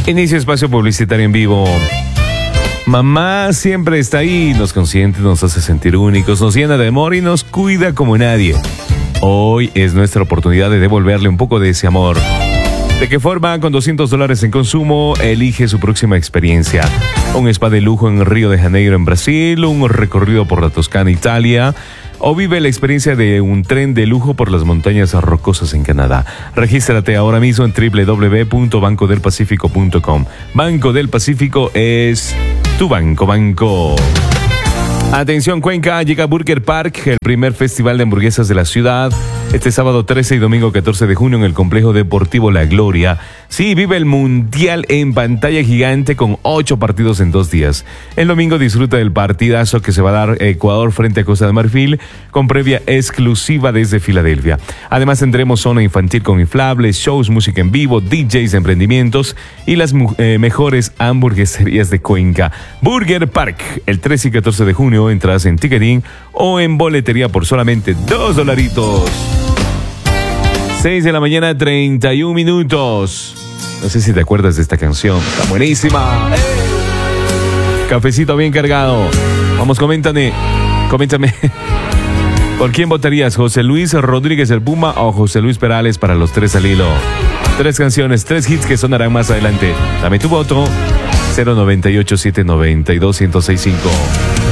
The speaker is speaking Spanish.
Inicio espacio publicitario en vivo. Mamá siempre está ahí, nos consiente, nos hace sentir únicos, nos llena de amor y nos cuida como nadie. Hoy es nuestra oportunidad de devolverle un poco de ese amor. ¿De qué forma? Con $200 en consumo, elige su próxima experiencia. Un spa de lujo en Río de Janeiro, en Brasil, un recorrido por la Toscana, Italia, o vive la experiencia de un tren de lujo por las montañas rocosas en Canadá. Regístrate ahora mismo en www.bancodelpacifico.com. Banco del Pacífico es tu banco. Atención Cuenca, llega Burger Park, el primer festival de hamburguesas de la ciudad, este sábado 13 y domingo 14 de junio en el complejo deportivo La Gloria. Sí, vive el mundial en pantalla gigante con 8 partidos en 2 días. El domingo disfruta del partidazo que se va a dar Ecuador frente a Costa de Marfil con previa exclusiva desde Filadelfia. Además tendremos zona infantil con inflables, shows, música en vivo, DJs, emprendimientos y las mejores hamburgueserías de Cuenca. Burger Park, el 13 y 14 de junio, entradas en ticketing o en boletería por solamente $2. 6 de la mañana, 31 minutos. No sé si te acuerdas de esta canción. Está buenísima. ¡Hey! Cafecito bien cargado. Vamos, coméntame. ¿Por quién votarías? ¿José Luis Rodríguez el Puma o José Luis Perales para los 3 al hilo? 3 canciones, 3 hits que sonarán más adelante. Dame tu voto. 098-792-1065.